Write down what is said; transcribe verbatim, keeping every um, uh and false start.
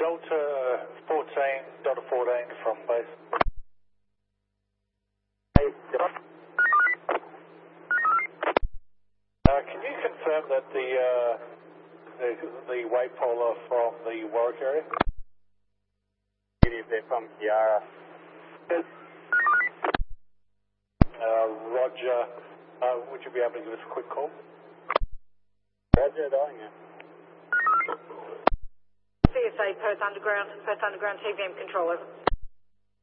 Delta fourteen, Delta fourteen from base. Uh, can you confirm that the, uh, the, the waypolar from the Warwick area? It is there from Kiara. Uh, Roger. Uh, would you be able to give us a quick call? Roger, darling. C S A Perth Underground, Perth Underground T V M control, over.